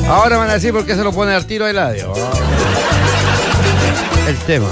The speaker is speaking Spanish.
Ahora van a decir por qué se lo pone al tiro a Eladio. El tema.